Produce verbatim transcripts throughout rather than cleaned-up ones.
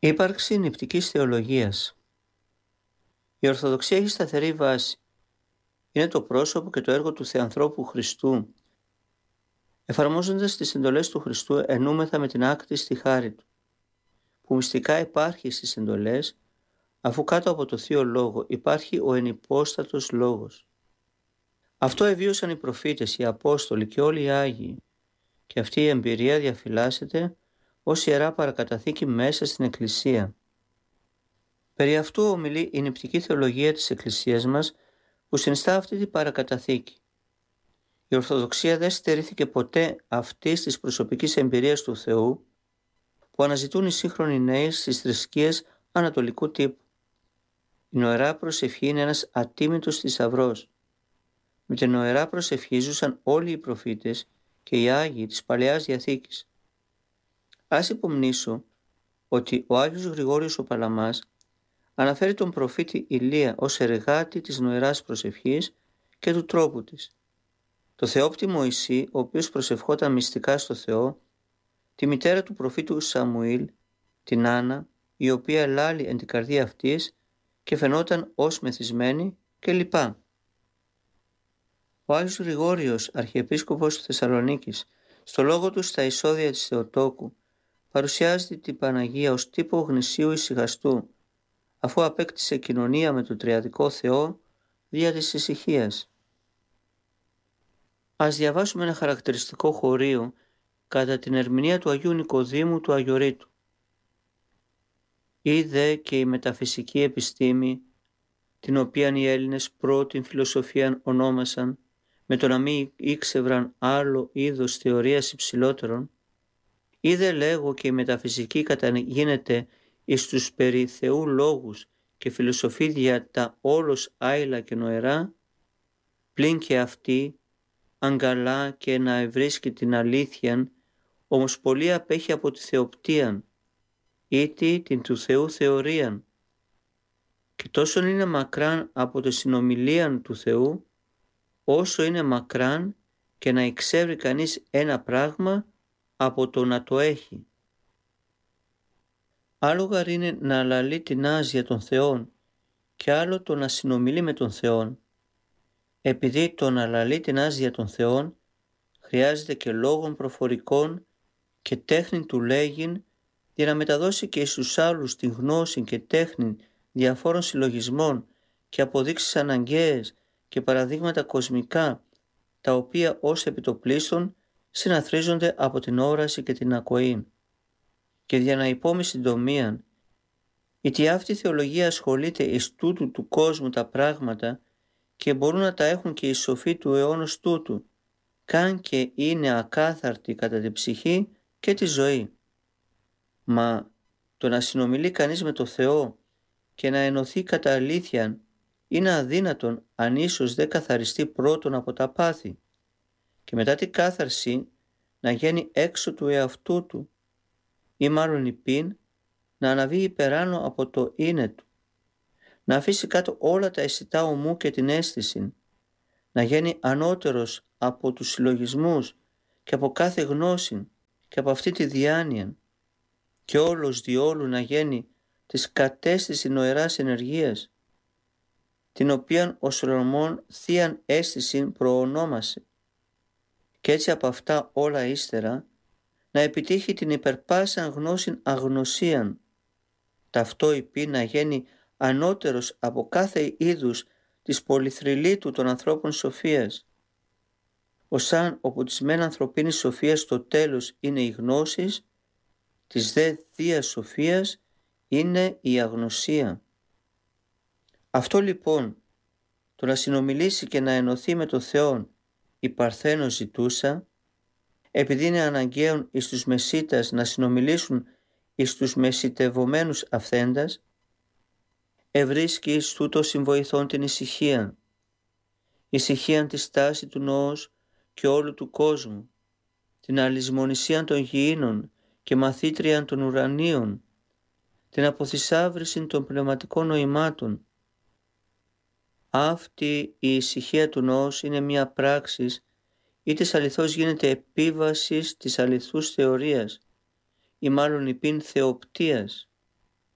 Ύπαρξη νηπτικής θεολογίας. Η Ορθοδοξία έχει σταθερή βάση. Είναι το πρόσωπο και το έργο του Θεανθρώπου Χριστού. Εφαρμόζοντας τις εντολές του Χριστού, ενούμεθα με την άκτη στη χάρη του, που μυστικά υπάρχει στις εντολές, αφού κάτω από το Θείο Λόγο υπάρχει ο ενυπόστατος Λόγος. Αυτό εβίωσαν οι προφήτες, οι Απόστολοι και όλοι οι Άγιοι, και αυτή η εμπειρία διαφυλάσσεται ως ιερά παρακαταθήκη μέσα στην Εκκλησία. Περί αυτού ομιλεί η νηπτική θεολογία της Εκκλησίας μας, που συνιστά αυτή την παρακαταθήκη. Η Ορθοδοξία δεν στερήθηκε ποτέ αυτής της προσωπικής εμπειρίας του Θεού, που αναζητούν οι σύγχρονοι νέοι στις θρησκείες ανατολικού τύπου. Η νοερά προσευχή είναι ένας ατίμητος θησαυρός. Με την νοερά προσευχή ζούσαν όλοι οι προφήτες και οι Άγιοι της Παλαιάς Διαθήκης. Ας υπομνήσω ότι ο Άγιος Γρηγόριος ο Παλαμάς αναφέρει τον προφήτη Ηλία ως εργάτη της νοεράς προσευχής και του τρόπου της. Το θεόπτη Μωυσή, ο οποίος προσευχόταν μυστικά στο Θεό, τη μητέρα του προφήτου Σαμουήλ, την Άννα, η οποία ελάλη εν την καρδία αυτής και φαινόταν ως μεθυσμένη κλπ. Ο Άγιος Γρηγόριος, αρχιεπίσκοπος του Θεσσαλονίκης, στο λόγο του στα εισόδια της Θεοτόκου, παρουσιάζεται την Παναγία ως τύπο γνησίου ησυχαστού, αφού απέκτησε κοινωνία με τον Τριαδικό Θεό δια της ησυχίας. Ας διαβάσουμε ένα χαρακτηριστικό χωρίο κατά την ερμηνεία του Αγίου Νικοδήμου του Αγιορείτου. Είδε και η μεταφυσική επιστήμη, την οποίαν οι Έλληνες πρώτην φιλοσοφίαν ονόμασαν, με το να μην ήξευραν άλλο είδος θεωρίας υψηλότερων, είδε λέγω και η μεταφυσική καταγίνεται εις τους περί Θεού λόγους και φιλοσοφή δια τα όλος άειλα και νοερά, πλην και αυτή, αγκαλά και να ευρίσκει την αλήθειαν, όμως πολύ απέχει από τη θεοπτίαν, ήτι την του Θεού θεωρίαν, και τόσο είναι μακράν από τη συνομιλίαν του Θεού, όσο είναι μακράν και να εξεύρει κανείς ένα πράγμα από το να το έχει. Άλλο γαρ είναι να λαλεί την άζια των Θεών και άλλο το να συνομιλεί με τον Θεόν. Επειδή το να λαλεί την άζια των Θεών χρειάζεται και λόγων προφορικών και τέχνη του λέγειν, για να μεταδώσει και στους άλλους την γνώση και τέχνη διαφόρων συλλογισμών και αποδείξεις αναγκαίες και παραδείγματα κοσμικά, τα οποία ως επιτοπλίστων συναθρίζονται από την όραση και την ακοή. Και για να υπόμει συντομίαν, γιατί αυτή η θεολογία ασχολείται εις τούτου του κόσμου τα πράγματα και μπορούν να τα έχουν και οι σοφοί του αιώνος τούτου, καν και είναι ακάθαρτοι κατά την ψυχή και τη ζωή. Μα το να συνομιλεί κανείς με το Θεό και να ενωθεί κατά αλήθειαν είναι αδύνατον αν ίσως δεν καθαριστεί πρώτον από τα πάθη και μετά την κάθαρση να γίνει έξω του εαυτού του ή μάλλον υπήν να αναβεί υπεράνω από το είναι του, να αφήσει κάτω όλα τα αισθητά ομού και την αίσθηση, να γίνει ανώτερος από τους συλλογισμούς και από κάθε γνώση και από αυτή τη διάνοια και όλος διόλου να γίνει της κατέστηση νοεράς ενεργείας, την οποίαν ο Σολομών θείαν αίσθηση προονόμασε, και έτσι από αυτά όλα ύστερα να επιτύχει την υπερπάσαν γνώσιν αγνωσίαν, ταυτό υπή να γίνει ανώτερος από κάθε είδους της πολυθρυλίτου των ανθρώπων σοφίας, ως αν όπου της μεν ανθρωπίνης σοφίας στο τέλος είναι η γνώσης, της δε θείας σοφίας είναι η αγνωσία. Αυτό λοιπόν, το να συνομιλήσει και να ενωθεί με το Θεόν η Παρθένος ζητούσα, επειδή είναι αναγκαίον εις τους μεσίτας να συνομιλήσουν εις τους μεσιτευομένους αυθέντας, ευρίσκει εις τούτο συμβοηθών την ησυχία, ησυχίαν τη στάση του νόος και όλου του κόσμου, την αλυσμονησίαν των γηίνων και μαθήτριαν των ουρανίων, την αποθυσάβριση των πνευματικών νοημάτων. Αυτή η ησυχία του νόος είναι μια πράξη ή της αληθώς γίνεται επίβασης της αληθούς θεωρίας ή μάλλον υπήν θεοπτίας.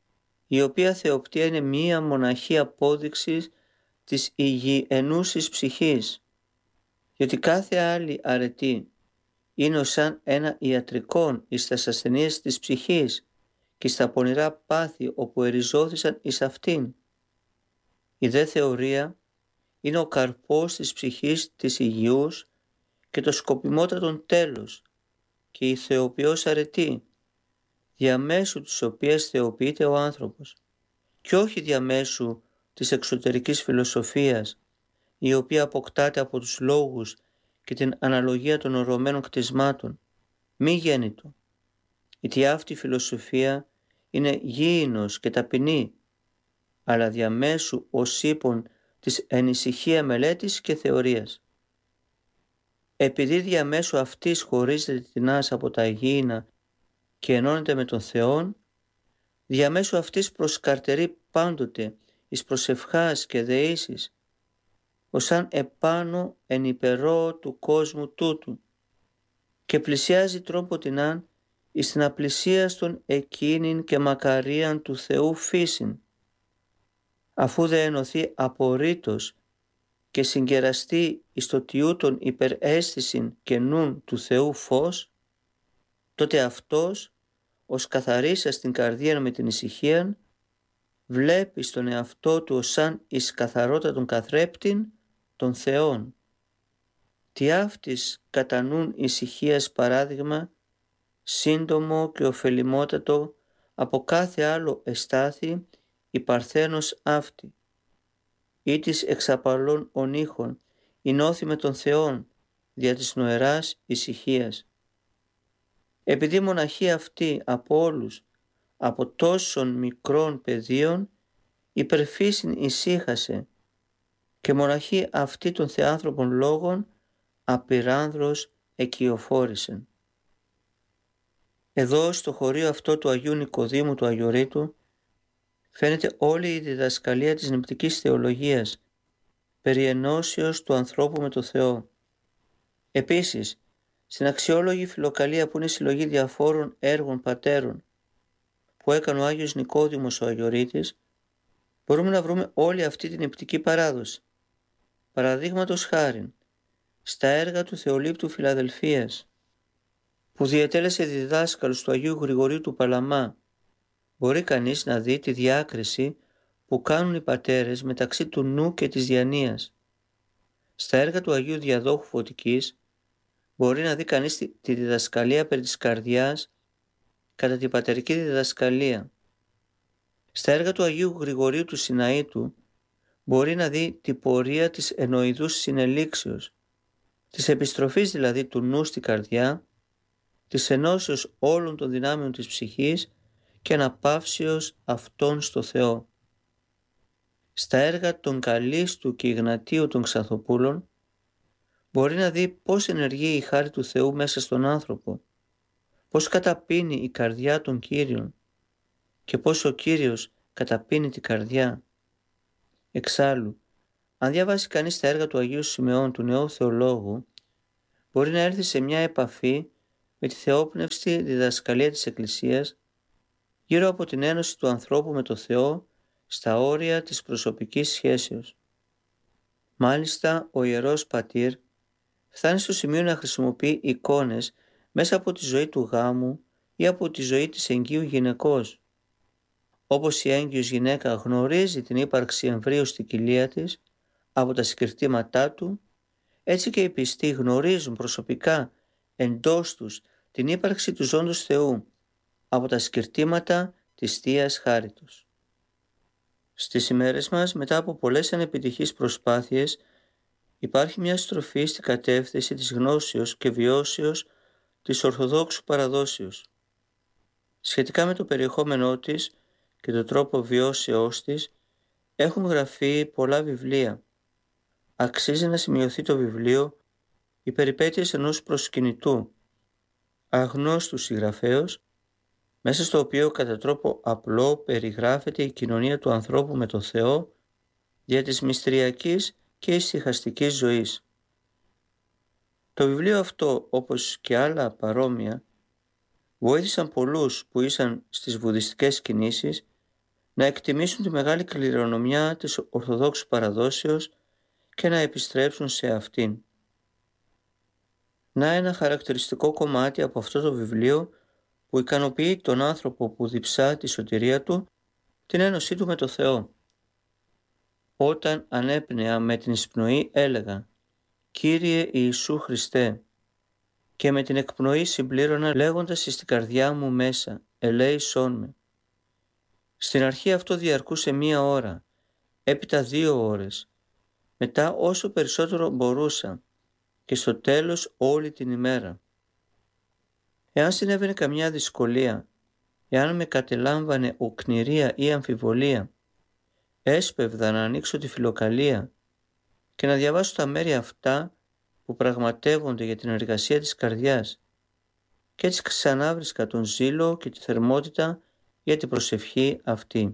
η οποία θεοπτία είναι μία μοναχή απόδειξη της υγιεινούσης ψυχής, γιατί κάθε άλλη αρετή είναι σαν ένα ιατρικόν εις τας ασθενείες της ψυχής και στα πονηρά πάθη όπου εριζώθησαν εις αυτήν. Η δε θεωρία είναι ο καρπός της ψυχής της υγιούς και το σκοπιμότατον τέλος και η θεοποιός αρετή, διαμέσου της οποίας θεοποιείται ο άνθρωπος, και όχι διαμέσου της εξωτερικής φιλοσοφίας, η οποία αποκτάται από τους λόγους και την αναλογία των ορωμένων κτισμάτων, μη γέννητο, γιατί αυτή η φιλοσοφία είναι γήινος και ταπεινή, αλλά διαμέσου ως ύπον της ενησυχία μελέτης και θεωρίας. Επειδή διαμέσου αυτής χωρίζεται τεινάς από τα γήινα και ενώνεται με τον Θεόν, διαμέσου αυτής προσκαρτερεί πάντοτε εις προσευχάς και δεήσεις, ως αν επάνω εν υπερώ του κόσμου τούτου, και πλησιάζει τρόποτινάν εις την απλησίαστον εκείνην και μακαρίαν του Θεού φύσιν, αφού δε ενωθεί απορρίτως και συγκεραστεί εις το τιούτον υπεραίσθησιν και νουν του Θεού φως, τότε αυτός, ως καθαρίσας την καρδία με την ησυχία, βλέπει στον εαυτό του ως σαν εις καθαρότατον καθρέπτην των Θεών. Τι αυτής κατά νουν ησυχίας παράδειγμα, σύντομο και ωφελημότατο από κάθε άλλο εστάθη η παρθένος αυτή, ή της εξαπαλών ονείχων, η νόθη με τον Θεόν, δια της νοεράς ησυχίας. Επειδή η μοναχή αυτή από όλους, από τόσων μικρών παιδίων, υπερφύσιν ησύχασε, και μοναχή αυτή των θεάνθρωπων λόγων απειράνδρος εκειοφόρησεν. Εδώ στο χωρίο αυτό του Αγίου Νικοδήμου του Αγιορείτου φαίνεται όλη η διδασκαλία της νηπτικής θεολογίας περί ενώσεως του ανθρώπου με το Θεό. Επίσης, στην αξιόλογη φιλοκαλία που είναι συλλογή διαφόρων έργων πατέρων που έκανε ο Άγιος Νικόδημος ο Αγιορείτης, μπορούμε να βρούμε όλη αυτή την νηπτική παράδοση. Παραδείγματος χάριν, στα έργα του Θεολήπτου Φιλαδελφίας, που διετέλεσε διδάσκαλος του Αγίου Γρηγορίου του Παλαμά, μπορεί κανείς να δει τη διάκριση που κάνουν οι πατέρες μεταξύ του νου και της διανοίας. Στα έργα του Αγίου Διαδόχου Φωτικής μπορεί να δει κανείς τη, τη διδασκαλία περί της καρδιάς κατά την πατερική διδασκαλία. Στα έργα του Αγίου Γρηγορίου του Σιναήτου μπορεί να δει την πορεία της εννοηδούς συνελήξεως, της επιστροφής δηλαδή του νου στη καρδιά, της ενώσεως όλων των δυνάμεων της ψυχής και αναπαύσεως αυτών στο Θεό. Στα έργα των Καλίστου και Ιγνατίου των Ξαθοπούλων μπορεί να δει πώς ενεργεί η χάρη του Θεού μέσα στον άνθρωπο, πώς καταπίνει η καρδιά των Κύριων και πώς ο Κύριος καταπίνει την καρδιά. Εξάλλου, αν διαβάσει κανείς τα έργα του Αγίου Σιμεών του Νεού Θεολόγου, μπορεί να έρθει σε μια επαφή με τη θεόπνευστη διδασκαλία της Εκκλησίας γύρω από την ένωση του ανθρώπου με το Θεό στα όρια της προσωπικής σχέσεως. Μάλιστα, ο Ιερός Πατήρ φτάνει στο σημείο να χρησιμοποιεί εικόνες μέσα από τη ζωή του γάμου ή από τη ζωή της εγκύου γυναικός. Όπως η έγκυος γυναίκα γνωρίζει την ύπαρξη εμβρίου στη κοιλία της από τα συγκριτήματά του, έτσι και οι πιστοί γνωρίζουν προσωπικά εντός τους την ύπαρξη του ζώντος Θεού από τα σκυρτήματα της Θείας Χάριτος. Στις ημέρες μας, μετά από πολλές ανεπιτυχείς προσπάθειες, υπάρχει μια στροφή στην κατεύθυνση της γνώσεως και βιώσεως της Ορθοδόξου παραδόσεως. Σχετικά με το περιεχόμενό της και τον τρόπο βιώσεώς της, έχουν γραφεί πολλά βιβλία. Αξίζει να σημειωθεί το βιβλίο «Οι περιπέτειες ενός προσκυνητού», αγνώστου συγγραφέως, μέσα στο οποίο κατά τρόπο απλό περιγράφεται η κοινωνία του ανθρώπου με το Θεό δια της μυστηριακής και ησυχαστικής ζωής. Το βιβλίο αυτό, όπως και άλλα παρόμοια, βοήθησαν πολλούς που ήσαν στις βουδιστικές κινήσεις να εκτιμήσουν τη μεγάλη κληρονομιά της Ορθοδόξου παραδόσεως και να επιστρέψουν σε αυτήν. Να ένα χαρακτηριστικό κομμάτι από αυτό το βιβλίο που ικανοποιεί τον άνθρωπο που διψά τη σωτηρία του, την ένωσή του με το Θεό. Όταν ανέπνεα με την εισπνοή έλεγα «Κύριε Ιησού Χριστέ», και με την εκπνοή συμπλήρωνα λέγοντας εις την καρδιά μου μέσα «Ελέησόν με». Στην αρχή αυτό διαρκούσε μία ώρα, έπειτα δύο ώρες, μετά όσο περισσότερο μπορούσα και στο τέλος όλη την ημέρα. Εάν συνέβαινε καμιά δυσκολία, εάν με κατελάμβανε οκνηρία ή αμφιβολία, έσπευδα να ανοίξω τη φιλοκαλία και να διαβάσω τα μέρη αυτά που πραγματεύονται για την εργασία της καρδιάς, και έτσι ξανάβρισκα τον ζήλο και τη θερμότητα για την προσευχή αυτή.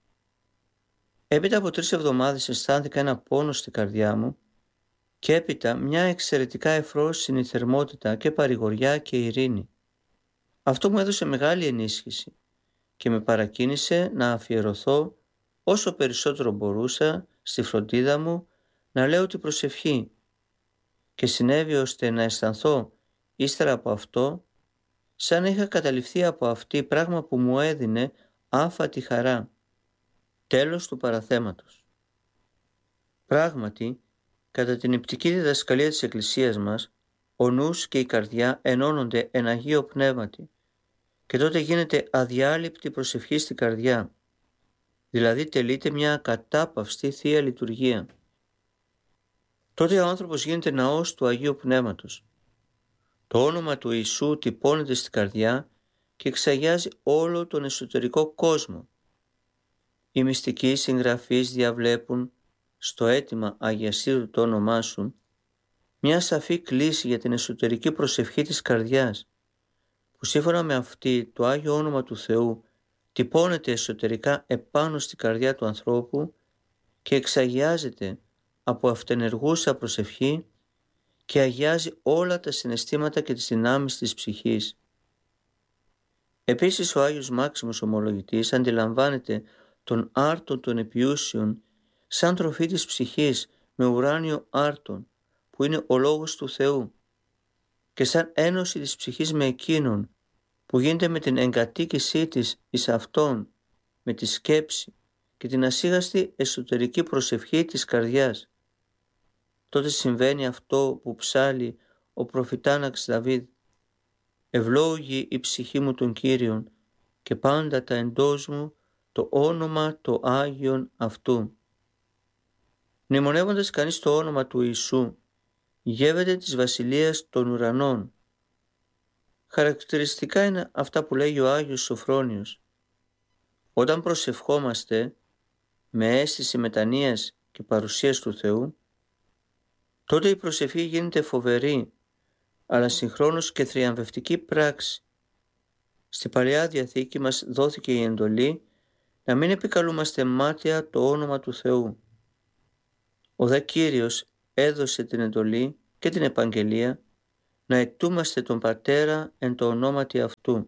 Έπειτα από τρεις εβδομάδες αισθάνθηκα ένα πόνο στην καρδιά μου και έπειτα μια εξαιρετικά εφρόσινη θερμότητα και παρηγοριά και ειρήνη. Αυτό μου έδωσε μεγάλη ενίσχυση και με παρακίνησε να αφιερωθώ όσο περισσότερο μπορούσα στη φροντίδα μου να λέω την προσευχή, και συνέβη ώστε να αισθανθώ ύστερα από αυτό σαν να είχα καταληφθεί από αυτή, πράγμα που μου έδινε άφατη χαρά. Τέλος του παραθέματος. Πράγματι, κατά την υπτική διδασκαλία της Εκκλησίας μας, ο νους και η καρδιά ενώνονται εν Αγίο Πνεύματι και τότε γίνεται αδιάλειπτη προσευχή στην καρδιά, δηλαδή τελείται μια ακατάπαυστη Θεία Λειτουργία. Τότε ο άνθρωπος γίνεται ναός του Αγίου Πνεύματος. Το όνομα του Ιησού τυπώνεται στην καρδιά και εξαγιάζει όλο τον εσωτερικό κόσμο. Οι μυστικοί συγγραφείς διαβλέπουν στο αίτημα αγιασίου το όνομά σου μια σαφή κλίση για την εσωτερική προσευχή της καρδιάς, που σύμφωνα με αυτή το Άγιο Όνομα του Θεού τυπώνεται εσωτερικά επάνω στην καρδιά του ανθρώπου και εξαγιάζεται από αυτενεργούσα προσευχή και αγιάζει όλα τα συναισθήματα και τις δυνάμεις της ψυχής. Επίσης ο Άγιος Μάξιμος Ομολογητής αντιλαμβάνεται τον άρτον των επιούσιων σαν τροφή της ψυχής με ουράνιο άρτον που είναι ο Λόγος του Θεού και σαν ένωση της ψυχής με εκείνον που γίνεται με την εγκατοίκησή της εις αυτόν, με τη σκέψη και την ασίγαστη εσωτερική προσευχή της καρδιάς. Τότε συμβαίνει αυτό που ψάλλει ο προφητάναξ Δαβίδ: «Ευλόγη η ψυχή μου τον Κύριον και πάντα τα εντός μου το όνομα το Άγιον αυτού». Μνημονεύοντας κανείς το όνομα του Ιησού, γεύεται της βασιλείας των ουρανών. Χαρακτηριστικά είναι αυτά που λέγει ο Άγιος Σωφρόνιος. Όταν προσευχόμαστε με αίσθηση μετανοίας και παρουσίας του Θεού, τότε η προσευχή γίνεται φοβερή, αλλά συγχρόνως και θριαμβευτική πράξη. Στη Παλαιά Διαθήκη μας δόθηκε η εντολή να μην επικαλούμαστε μάταια το όνομα του Θεού. Ο δε Κύριος έδωσε την εντολή και την επαγγελία να εκτούμαστε τον Πατέρα εν το ονόματι αυτού.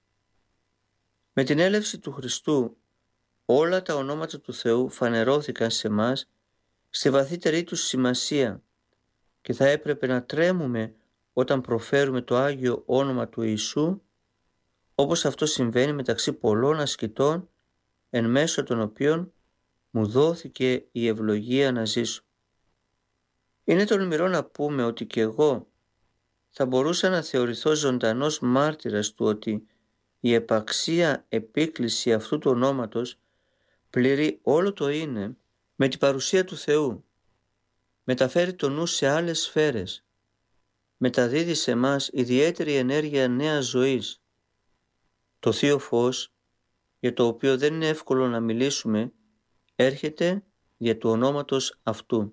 Με την έλευση του Χριστού όλα τα ονόματα του Θεού φανερώθηκαν σε μας στη βαθύτερη τους σημασία και θα έπρεπε να τρέμουμε όταν προφέρουμε το Άγιο όνομα του Ιησού, όπως αυτό συμβαίνει μεταξύ πολλών ασκητών εν μέσω των οποίων μου δόθηκε η ευλογία να ζήσω. Είναι τολμηρό να πούμε ότι και εγώ θα μπορούσα να θεωρηθώ ζωντανός μάρτυρας του ότι η επαξία επίκληση αυτού του ονόματος πληρεί όλο το είναι με την παρουσία του Θεού, μεταφέρει το νου σε άλλες σφαίρες, μεταδίδει σε μας ιδιαίτερη ενέργεια νέας ζωής. Το Θείο Φως, για το οποίο δεν είναι εύκολο να μιλήσουμε, έρχεται δια του ονόματος αυτού.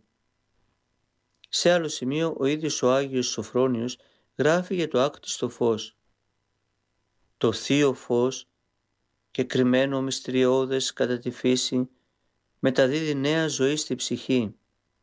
Σε άλλο σημείο ο ίδιος ο Άγιος Σωφρόνιος γράφει για το άκτιστο φως. Το Θείο Φως, και κρυμμένο μυστηριώδες κατά τη φύση, μεταδίδει νέα ζωή στη ψυχή.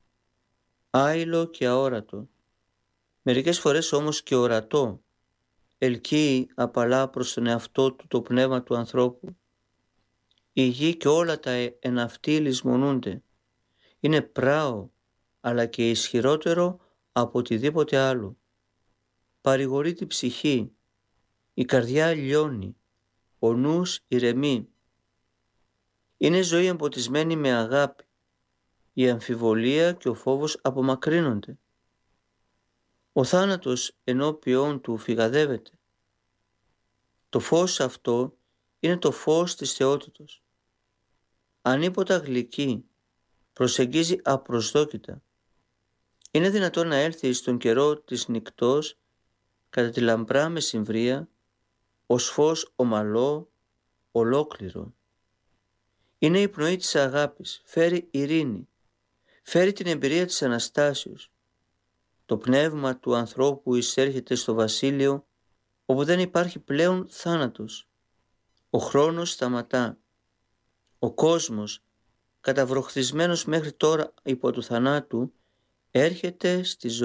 Άειλο και αόρατο, μερικές φορές όμως και ορατό, ελκύει απαλά προς τον εαυτό του το πνεύμα του ανθρώπου. Η γη και όλα τα εν αυτοί λησμονούνται. Είναι πράο, αλλά και ισχυρότερο από οτιδήποτε άλλο. Παρηγορεί την ψυχή, η καρδιά λιώνει, ο νους ηρεμεί. Είναι ζωή εμποτισμένη με αγάπη. Η αμφιβολία και ο φόβος απομακρύνονται. Ο θάνατος ενώπιον του φυγαδεύεται. Το φως αυτό είναι το φως της θεότητος. Ανίποτα γλυκή, προσεγγίζει απροσδόκητα. Είναι δυνατόν να έρθει στον καιρό της νυκτός κατά τη λαμπρά μεσημβρία ως φως ομαλό, ολόκληρο. Είναι η πνοή της αγάπης, φέρει ειρήνη, φέρει την εμπειρία της Αναστάσεως. Το πνεύμα του ανθρώπου εισέρχεται στο βασίλειο όπου δεν υπάρχει πλέον θάνατος. Ο χρόνος σταματά. Ο κόσμος, καταβροχθισμένος μέχρι τώρα υπό του θανάτου, έρχεται στη ζωή.